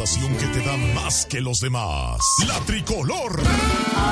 estación que te da más que los demás. La Tricolor.